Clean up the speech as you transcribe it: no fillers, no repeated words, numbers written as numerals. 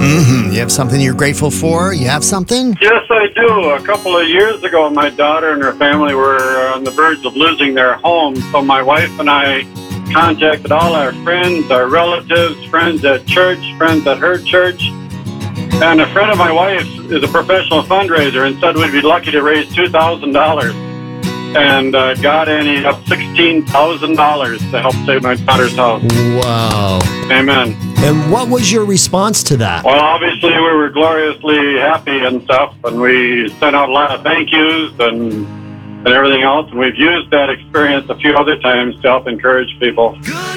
You have something you're grateful for? You have something? Yes, I do. A couple of years ago, my daughter and her family were on the verge of losing their home. So my wife and I contacted all our friends, our relatives, friends at church, friends at her church. And a friend of my wife's is a professional fundraiser and said we'd be lucky to raise $2,000. And God ended up $16,000 to help save my daughter's house. Wow. Amen. And what was your response to that? Well, obviously, we were gloriously happy and stuff, and we sent out a lot of thank yous and everything else. And we've used that experience a few other times to help encourage people.